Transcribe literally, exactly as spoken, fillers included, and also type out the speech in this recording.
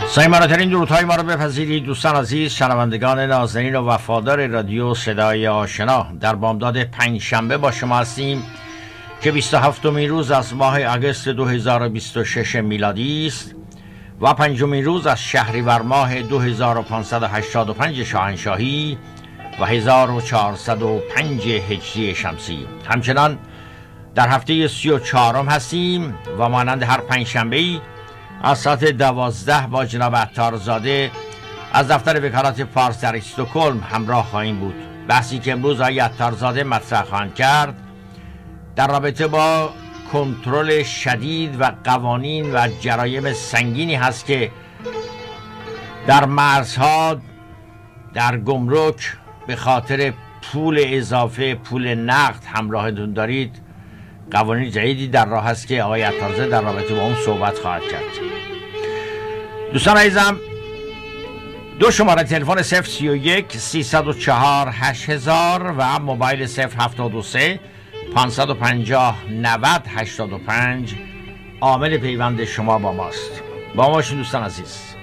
سایمانترین درودهای ما را بپذیرید دوستان عزیز، شنوندگان نازنین و وفادار رادیو صدای آشنا. در بامداد پنج شنبه با شما هستیم که بیست و هفتمین روز از ماه آگوست دو هزار و بیست و شش میلادی است و پنجمین روز از شهریور ماه دو هزار و پانصد و هشتاد و پنج شاهنشاهی و هزار و چهارصد و پنج هجری شمسی. همچنان در هفته سی و چهارم هستیم و مانند هر پنج شنبه‌ای از ساعت دوازده با جناب عطارزاده از دفتر وکالت فارس در استکهلم همراه خواهیم بود. بحثی که امروز آقای عطارزاده مطرح خواهند کرد در رابطه با کنترل شدید و قوانین و جرایم سنگینی هست که در مرزها، در گمرک به خاطر پول اضافه، پول نقد همراهتون دارید. قوانین جدیدی در راه هست که آقای عطارزاده در رابطه با اون صحبت خواهد کرد. دوستان عزیزم، دو شماره تلفن صفر سی و یک سیصد و چهار هشت هزار و موبایل صفر هفتاد و سه پانصد و پنجاه نود هشتاد و پنج عامل پیوند شما با ماست. با ما باشید دوستان عزیز.